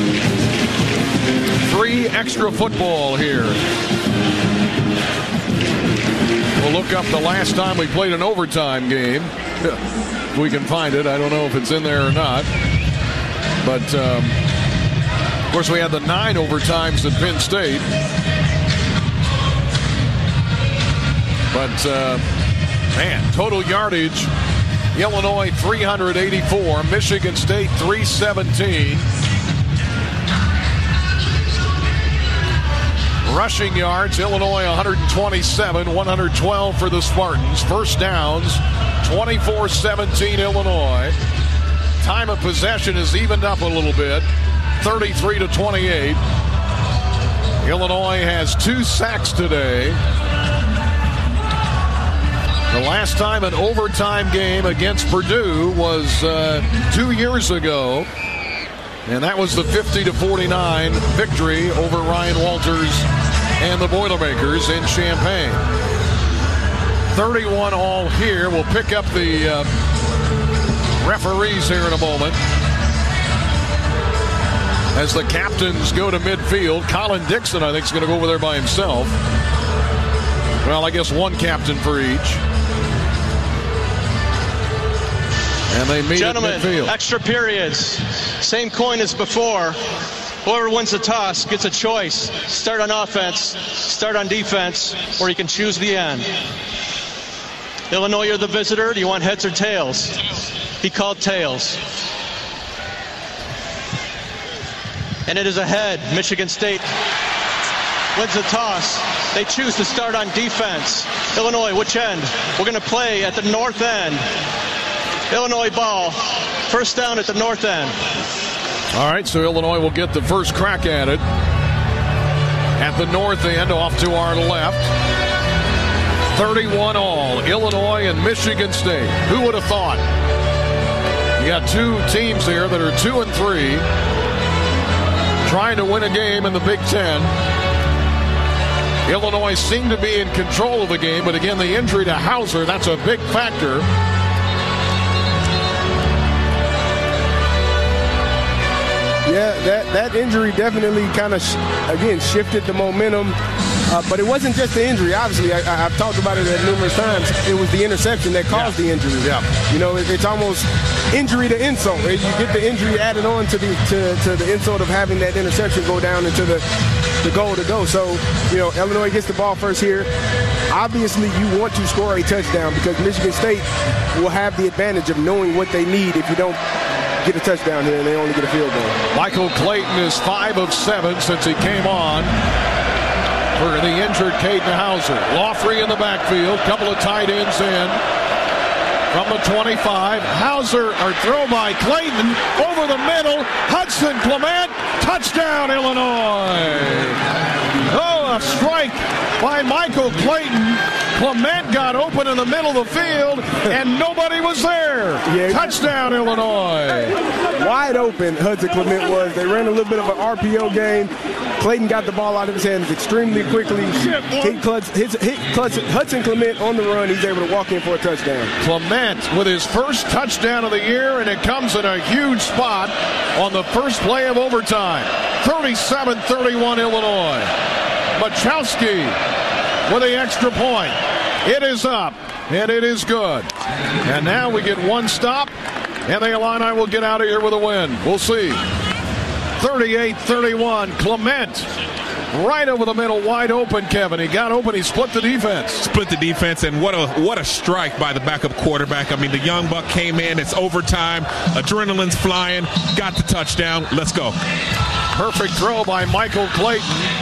Three extra football here. We'll look up the last time we played an overtime game. If we can find it. I don't know if it's in there or not. But, um, of course, we had the nine overtimes at Penn State. But, uh, man, total yardage, Illinois three hundred eighty-four, Michigan State three seventeen. Rushing yards, Illinois one hundred twenty-seven, one hundred twelve for the Spartans. First downs, twenty-four seventeen Illinois. Time of possession is evened up a little bit, thirty-three to twenty-eight. Illinois has two sacks today. The last time an overtime game against Purdue was uh, two years ago, and that was the fifty to forty-nine victory over Ryan Walters and the Boilermakers in Champaign. thirty-one all here. We'll pick up the uh, referees here in a moment as the captains go to midfield. Colin Dixon, I think, is going to go over there by himself. Well, I guess one captain for each. And they meet Gentlemen, at midfield. Extra periods. Same coin as before. Whoever wins the toss gets a choice. Start on offense, start on defense, or you can choose the end. Illinois, you're the visitor. Do you want heads or tails? He called tails. And it is a head. Michigan State wins the toss. They choose to start on defense. Illinois, which end? We're going to play at the north end. Illinois ball. First down at the north end. All right, so Illinois will get the first crack at it. At the north end, off to our left. thirty-one all. Illinois and Michigan State. Who would have thought? You got two teams here that are two and three, trying to win a game in the Big Ten. Illinois seemed to be in control of the game, but again, the injury to Hauser, that's a big factor. Yeah, that, that injury definitely kind of, sh- again, shifted the momentum. Uh, but it wasn't just the injury. Obviously, I, I, I've talked about it at numerous times. It was the interception that caused yeah. the injury. Yeah. You know, it, it's almost injury to insult. You get the injury added on to the to, to the insult of having that interception go down into the, the goal to go. So, you know, Illinois gets the ball first here. Obviously, you want to score a touchdown because Michigan State will have the advantage of knowing what they need if you don't get a touchdown here and they only get a field goal. Michael Clayton is five of seven since he came on for the injured Caden Hauser. Laughley in the backfield, couple of tight ends in from the twenty-five. Hauser, or throw by Clayton, over the middle. Hudson Clement, touchdown Illinois. Oh, a strike by Michael Clayton. Clement got open in the middle of the field, and nobody was there. Yeah. Touchdown, Illinois. Wide open, Hudson Clement was. They ran a little bit of an R P O game. Clayton got the ball out of his hands extremely quickly. Hit Clutch, hit, hit Clutch, Hudson Clement on the run. He's able to walk in for a touchdown. Clement with his first touchdown of the year, and it comes in a huge spot on the first play of overtime. thirty-seven thirty-one Illinois. Machowski with the extra point. It is up, and it is good. And now we get one stop, and the Illini will get out of here with a win. We'll see. thirty-eight thirty-one, Clement right over the middle, wide open, Kevin. He got open, he split the defense. Split the defense, and what a what a strike by the backup quarterback. I mean, the young buck came in, it's overtime, adrenaline's flying, got the touchdown, let's go. Perfect throw by Michael Clayton.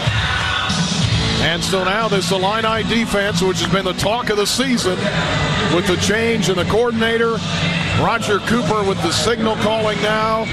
And so now this Illini defense, which has been the talk of the season, with the change in the coordinator, Roger Cooper with the signal calling now.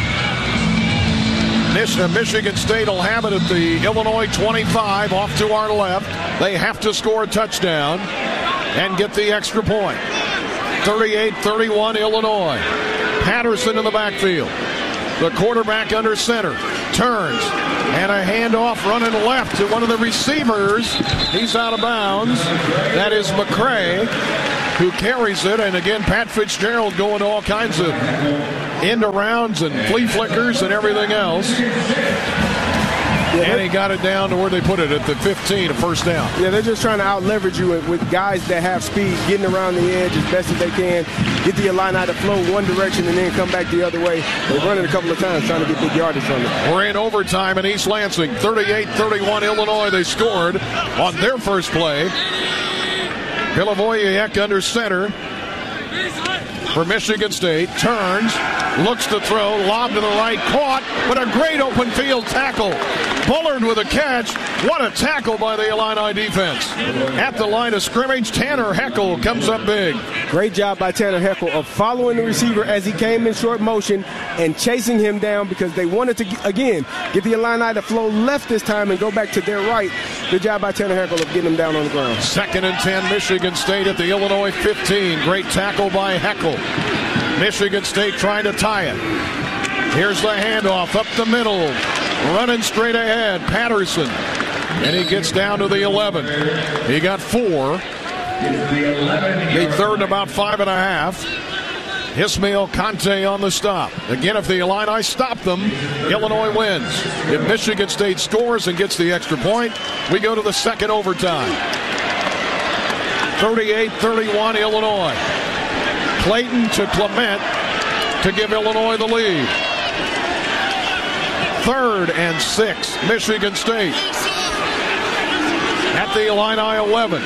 Michigan State will have it at the Illinois twenty-five, off to our left. They have to score a touchdown and get the extra point. thirty-eight thirty-one Illinois. Patterson in the backfield. The quarterback under center. turns, and a handoff running left to one of the receivers. He's out of bounds. That is McCray, who carries it. And again, Pat Fitzgerald going to all kinds of end arounds and flea flickers and everything else. Yeah, and he got it down to where they put it at the fifteen, a first down. Yeah, they're just trying to out-leverage you with, with guys that have speed, getting around the edge as best as they can, get the Illini to flow one direction and then come back the other way. They're running a couple of times trying to get big yardage from it. We're in overtime in East Lansing. thirty-eight thirty-one Illinois. They scored on their first play. Milivojevic under center for Michigan State. Turns, looks to throw, lob to the right, caught, but a great open field tackle. Bullard with a catch. What a tackle by the Illini defense. At the line of scrimmage, Tanner Heckel comes up big. Great job by Tanner Heckel of following the receiver as he came in short motion and chasing him down because they wanted to, again, get the Illini to flow left this time and go back to their right. Good job by Tanner Heckel of getting him down on the ground. Second and ten, Michigan State at the Illinois fifteen. Great tackle by Heckel. Michigan State trying to tie it. Here's the handoff up the middle. Running straight ahead, Patterson. And he gets down to the eleven. He got four. The third and about five and a half. Ismail Conte on the stop. Again, if the Illini stop them, Illinois wins. If Michigan State scores and gets the extra point, we go to the second overtime. thirty-eight thirty-one Illinois. Clayton to Clement to give Illinois the lead. Third and six, Michigan State. At the Illini eleven.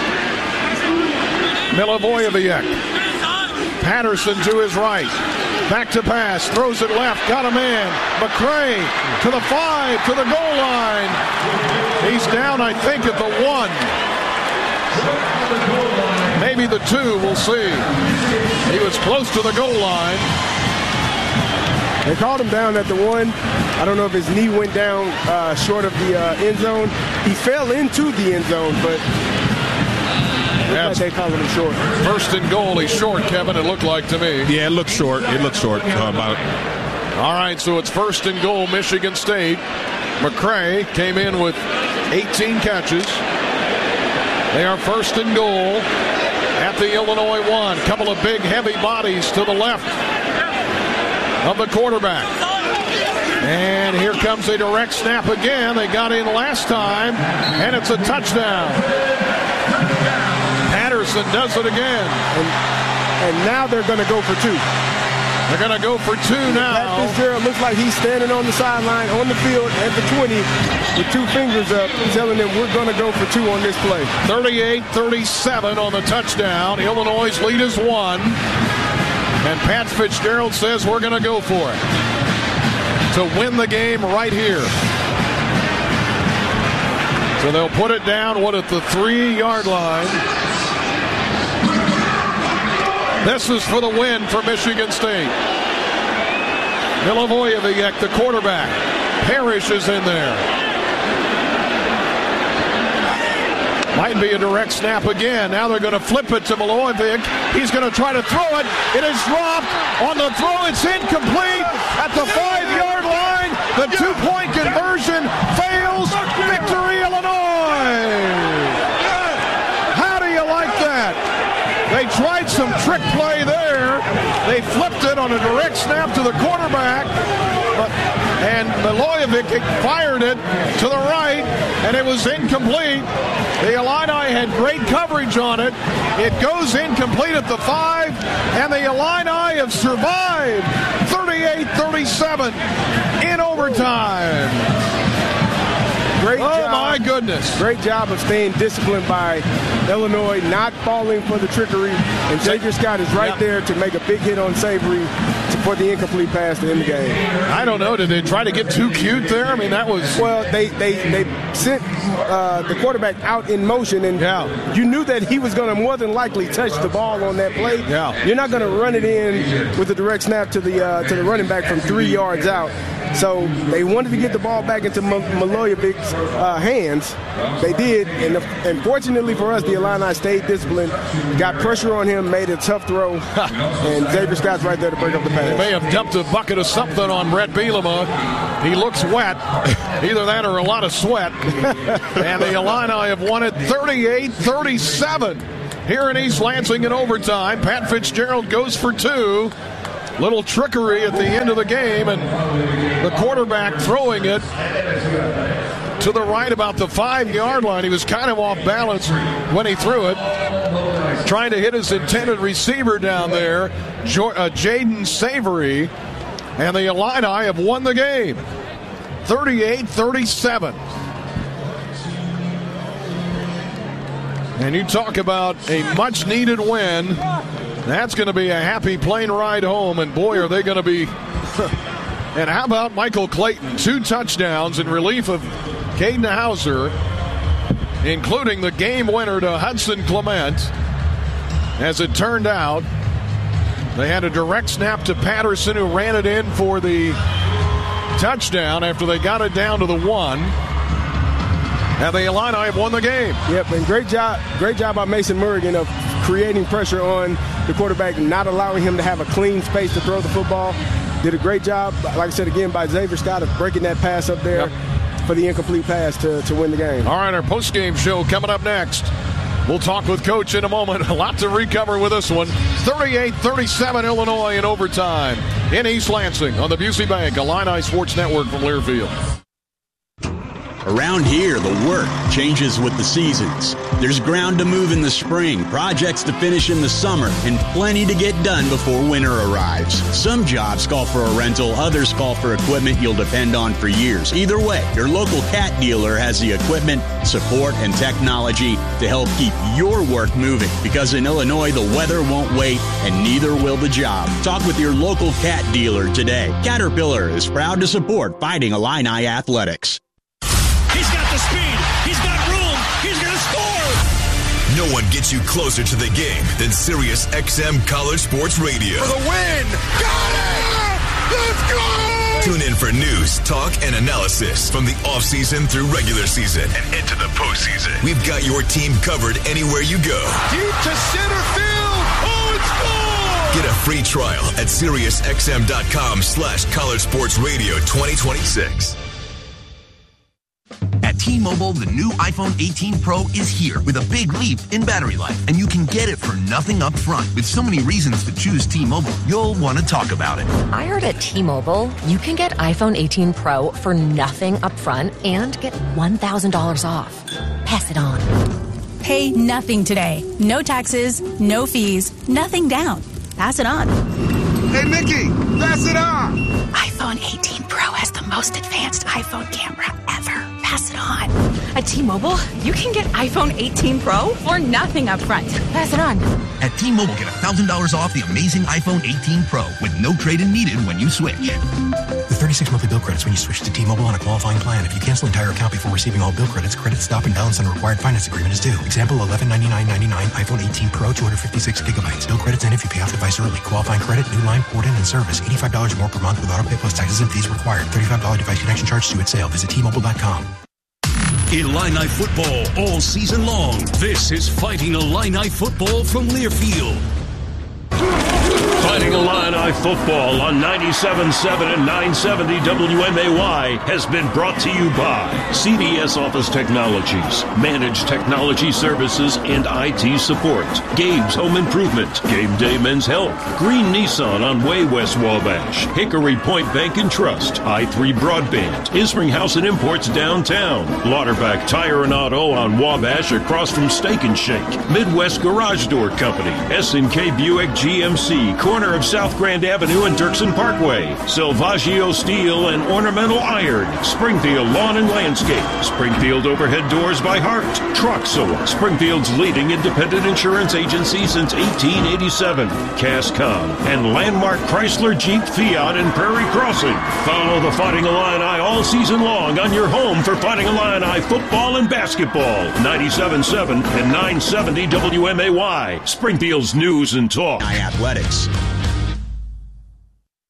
Milivojevic. Patterson to his right. Back to pass. Throws it left. Got a man. McCray to the five. To the goal line. He's down, I think, at the one. Maybe the two. We'll see. He was close to the goal line. They called him down at the one. I don't know if his knee went down uh, short of the uh, end zone. He fell into the end zone, but like they called him short. First and goal, he's short, Kevin, it looked like to me. Yeah, it looked short. It looked short. Uh, about All right, so it's first and goal, Michigan State. McCray came in with eighteen catches. They are first and goal at the Illinois one. Couple of big, heavy bodies to the left of the quarterback. And here comes a direct snap again. They got in last time, and it's a touchdown. Patterson does it again. And, and now they're going to go for two. They're going to go for two now. Pat Fitzgerald looks like he's standing on the sideline on the field at the twenty with two fingers up, telling them we're going to go for two on this play. thirty-eight thirty-seven on the touchdown. Illinois' lead is one. And Pat Fitzgerald says we're going to go for it to win the game right here. So they'll put it down, what, at the three-yard line. This is for the win for Michigan State. Milivojevic, the quarterback. Parrish is in there. Might be a direct snap again. Now they're going to flip it to Milivojevic. He's going to try to throw it. It is dropped. On the throw, it's incomplete at the five-yard line. The two-point conversion fails. Victory, Illinois. How do you like that? They tried some trick play there. They flipped it on a direct snap to the quarterback. But, and Milivojevic fired it to the right, and it was incomplete. The Illini had great coverage on it. It goes incomplete at the five, and the Illini have survived thirty-eight thirty-seven in overtime. Great oh, job. My goodness. Great job of staying disciplined by Illinois, not falling for the trickery. And Xavier Scott is right yep. there to make a big hit on Savory for the incomplete pass to end the game. I don't know. Did they try to get too cute there? I mean, that was... Well, they they, they sent uh, the quarterback out in motion, and yeah. you knew that he was going to more tthan likely touch the ball on that play. Yeah. You're not going to run it in with a direct snap to the uh, to the running back from three yards out. So they wanted to get the ball back into Milojevic's uh, hands. They did, and, and fortunately for us, the Illini stayed disciplined, got pressure on him, made a tough throw, and Xavier Scott's right there to break up the pass. They may have dumped a bucket of something on Brett Bielema. He looks wet. Either that or a lot of sweat. And the Illini have won it thirty-eight thirty-seven. Here in East Lansing in overtime, Pat Fitzgerald goes for two. Little trickery at the end of the game, and the quarterback throwing it to the right about the five-yard line. He was kind of off balance when he threw it, trying to hit his intended receiver down there, uh, Jaden Savory, and the Illini have won the game, thirty-eight thirty-seven. And you talk about a much-needed win. That's going to be a happy plane ride home, and boy, are they going to be. And how about Michael Clayton? Two touchdowns in relief of Caden Hauser, including the game winner to Hudson Clement. As it turned out, they had a direct snap to Patterson, who ran it in for the touchdown after they got it down to the one. And the Illini have won the game. Yep, and great job, great job by Mason Murrigan of creating pressure on the quarterback and not allowing him to have a clean space to throw the football. Did a great job, like I said again, by Xavier Scott of breaking that pass up there yep. for the incomplete pass to, to win the game. All right, our post-game show coming up next. We'll talk with Coach in a moment. A lot to recover with this one. thirty-eight thirty-seven Illinois in overtime in East Lansing on the Busey Bank Illini Sports Network from Learfield. Around here, the work changes with the seasons. There's ground to move in the spring, projects to finish in the summer, and plenty to get done before winter arrives. Some jobs call for a rental, others call for equipment you'll depend on for years. Either way, your local Cat dealer has the equipment, support, and technology to help keep your work moving. Because in Illinois, the weather won't wait, and neither will the job. Talk with your local Cat dealer today. Caterpillar is proud to support Fighting Illini Athletics. He's got the speed. He's got room. He's going to score. No one gets you closer to the game than Sirius X M College Sports Radio. For the win. Got it. Let's go. Tune in for news, talk, and analysis from the offseason through regular season and into the postseason. We've got your team covered anywhere you go. Deep to center field. Oh, it's gone. Get a free trial at SiriusXM.com slash College Sports Radio twenty twenty-six. At T-Mobile, the new iPhone eighteen Pro is here with a big leap in battery life, and you can get it for nothing up front. With so many reasons to choose T-Mobile, you'll want to talk about it. I heard at T-Mobile, you can get iPhone eighteen Pro for nothing up front and get one thousand dollars off. Pass it on. Pay nothing today. No taxes, no fees, nothing down. Pass it on. Hey, Mickey, pass it on. iPhone eighteen Pro has the most advanced iPhone camera ever. Pass it on. At T-Mobile, you can get iPhone eighteen Pro for nothing up front. Pass it on. At T-Mobile, get one thousand dollars off the amazing iPhone eighteen Pro with no trade-in needed when you switch. With thirty-six monthly bill credits when you switch to T-Mobile on a qualifying plan. If you cancel entire account before receiving all bill credits, credit stop and balance on a required finance agreement is due. Example, eleven ninety-nine ninety-nine iPhone eighteen Pro, two hundred fifty-six gigabytes. Bill credits end if you pay off device early. Qualifying credit, new line, port in, and service. eighty-five dollars more per month with auto pay plus taxes and fees required. thirty-five dollars device connection charge due at sale. Visit T Mobile dot com. Illini football all season long. This is Fighting Illini football from Learfield. Fighting Illini football on ninety-seven point seven and nine seventy W M A Y has been brought to you by C D S Office Technologies, Managed Technology Services and I T Support, Gabe's Home Improvement, Game Day Men's Health, Green Nissan on Way West Wabash, Hickory Point Bank and Trust, I three Broadband, Isring House and Imports downtown, Lauterbach Tire and Auto on Wabash across from Steak and Shake, Midwest Garage Door Company, S and K Buick G M C, corner of South Grand Avenue and Dirksen Parkway, Salvaggio Steel and Ornamental Iron, Springfield Lawn and Landscape, Springfield Overhead Doors by Hart, Troxel, Springfield's leading independent insurance agency since eighteen eighty-seven, Cascom, and Landmark Chrysler Jeep Fiat in Prairie Crossing. Follow the Fighting Illini all season long on your home for Fighting Illini football and basketball. ninety-seven point seven and nine seventy W M A Y, Springfield's news and talk. Athletics.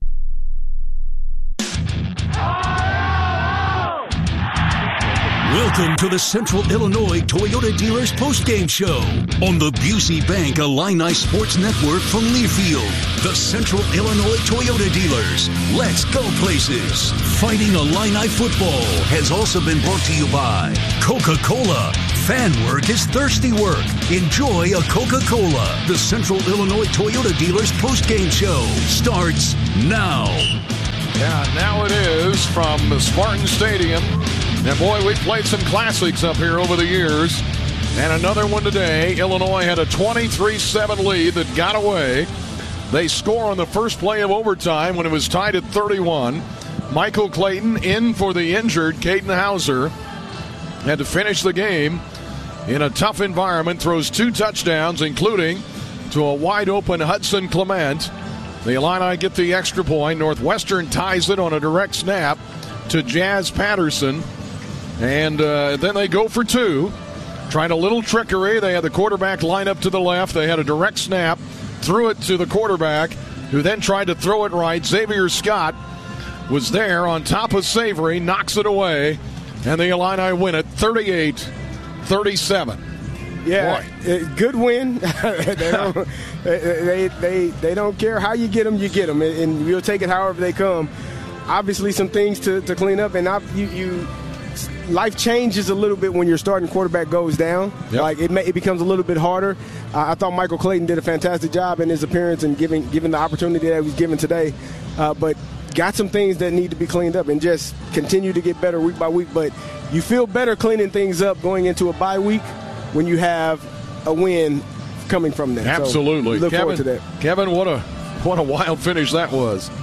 We'll Welcome to the Central Illinois Toyota Dealers postgame show on the Busey Bank Illini Sports Network from Learfield. The Central Illinois Toyota Dealers. Let's go places. Fighting Illini football has also been brought to you by Coca-Cola. Fan work is thirsty work. Enjoy a Coca-Cola. The Central Illinois Toyota Dealers postgame show starts now. Yeah, now it is from the Spartan Stadium. And boy, we've played some classics up here over the years. And another one today. Illinois had a twenty-three seven lead that got away. They score on the first play of overtime when it was tied at thirty-one. Michael Clayton in for the injured Caden Hauser. Had to finish the game in a tough environment. Throws two touchdowns, including to a wide-open Hudson Clement. The Illini get the extra point. Northwestern ties it on a direct snap to Jazz Patterson. And uh, then they go for two. Tried a little trickery. They had the quarterback line up to the left. They had a direct snap. Threw it to the quarterback, who then tried to throw it right. Xavier Scott was there on top of Savory. Knocks it away. And the Illini win it thirty-eight thirty-seven. Yeah, Boy. good win. they, don't, they, they, they don't care how you get them, you get them. And you'll take it however they come. Obviously, some things to, to clean up. And I, you, you life changes a little bit when your starting quarterback goes down. Yep. Like it, may, it becomes a little bit harder. Uh, I thought Michael Clayton did a fantastic job in his appearance and giving given the opportunity that he was given today. Uh, but got some things that need to be cleaned up and just continue to get better week by week. But you feel better cleaning things up going into a bye week when you have a win coming from there. Absolutely. So look Kevin, forward to that. Kevin, what a what a wild finish that was.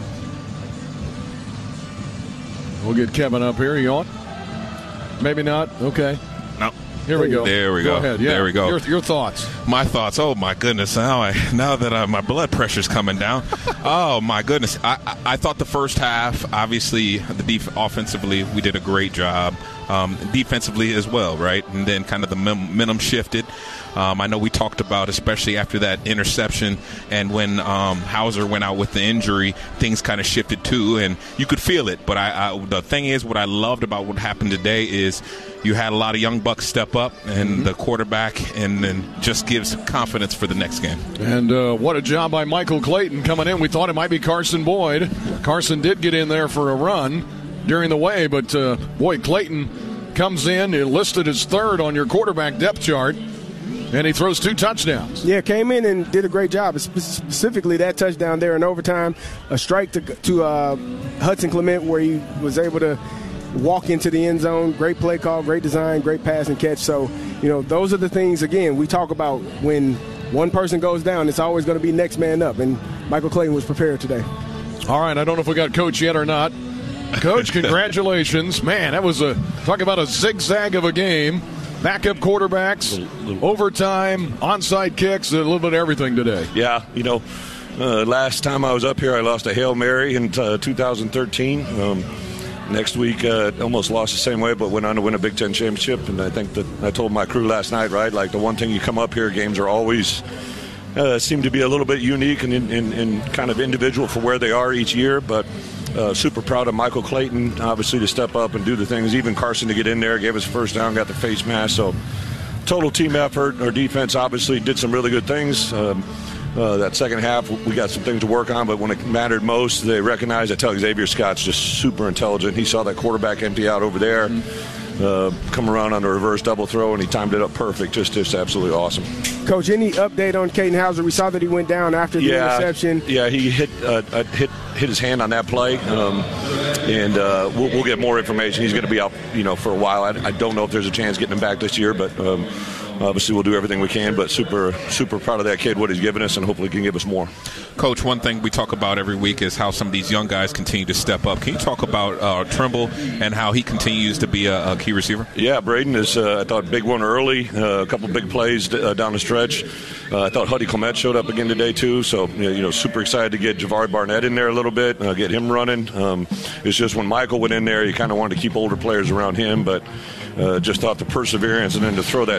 We'll get Kevin up here. You on? Maybe not. Okay. No. Here we go. There we go. Go ahead. Yeah. There we go. Your, your thoughts. My thoughts. Oh, my goodness. Now, I, now that I, my blood pressure's coming down. Oh, my goodness. I, I, I thought the first half, obviously, the def- offensively, we did a great job. Um, defensively as well, right? And then kind of the momentum shifted. Um, I know we talked about, especially after that interception and when um, Hauser went out with the injury, things kind of shifted too, and you could feel it. But I, I, the thing is, what I loved about what happened today is you had a lot of young bucks step up, and mm-hmm. the quarterback, and then just gives confidence for the next game. And uh, what a job by Michael Clayton coming in. We thought it might be Carson Boyd. Carson did get in there for a run during the way, but uh, boy, Clayton comes in, enlisted as third on your quarterback depth chart, and he throws two touchdowns. Yeah, came in and did a great job, specifically that touchdown there in overtime, a strike to, to uh, Hudson Clement where he was able to walk into the end zone. Great play call, great design, great pass and catch. So, you know, those are the things, again, we talk about when one person goes down, it's always going to be next man up, and Michael Clayton was prepared today. All right, I don't know if we got Coach yet or not. Coach, congratulations. Man, that was a talk about a zigzag of a game. Backup quarterbacks, little, little. overtime, onside kicks, a little bit of everything today. Yeah, you know, uh, last time I was up here, I lost a Hail Mary in uh, two thousand thirteen. Um, next week, uh, almost lost the same way, but went on to win a Big Ten championship. And I think that I told my crew last night, right, like the one thing you come up here, games are always uh, seem to be a little bit unique and, and, and kind of individual for where they are each year, but Uh, super proud of Michael Clayton, obviously, to step up and do the things. Even Carson to get in there, gave us a first down, got the face mask. So total team effort. Our defense obviously did some really good things. Um, uh, that second half, we got some things to work on, but when it mattered most, they recognized. I tell Xavier Scott's just super intelligent. He saw that quarterback empty out over there, uh, come around on a reverse double throw, and he timed it up perfect. Just, just absolutely awesome. Coach, any update on Caden Hauser? We saw that he went down after the yeah, interception. Yeah, he hit uh, hit hit his hand on that play, um, and uh, we'll, we'll get more information. He's going to be out, you know, for a while. I, I don't know if there's a chance getting him back this year, but um, obviously we'll do everything we can. But super super proud of that kid, what he's given us, and hopefully he can give us more. Coach, one thing we talk about every week is how some of these young guys continue to step up. Can you talk about uh, Trimble and how he continues to be a, a key receiver? Yeah, Braden is, uh, I thought, a big one early, uh, a couple big plays uh, down the stretch. Uh, I thought Huddy Clement showed up again today, too. So, you know, you know super excited to get Javari Barnett in there a little bit, uh, get him running. Um, it's just when Michael went in there, you kind of wanted to keep older players around him, but uh, just thought the perseverance and then to throw that strike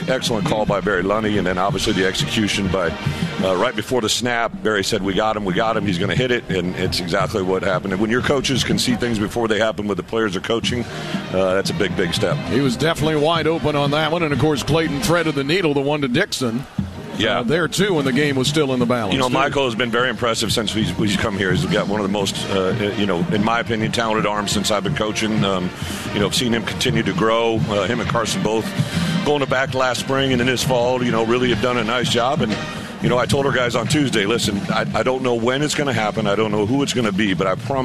excellent call by Barry Lunny, and then obviously the execution by uh, right before the snap. Barry said, we got him, we got him, he's going to hit it, and it's exactly what happened. And when your coaches can see things before they happen with the players they're coaching, uh, that's a big, big step. He was definitely wide open on that one, and of course Clayton threaded the needle, the one to Dixon. Yeah, uh, there too when the game was still in the balance. You know, too. Michael has been very impressive since he's, he's come here. He's got one of the most, uh, you know, in my opinion, talented arms since I've been coaching. Um, you know, I've seen him continue to grow. Uh, him and Carson both going to back last spring and then this fall, you know, really have done a nice job. And, you know, I told our guys on Tuesday, listen, I, I don't know when it's going to happen. I don't know who it's going to be, but I promise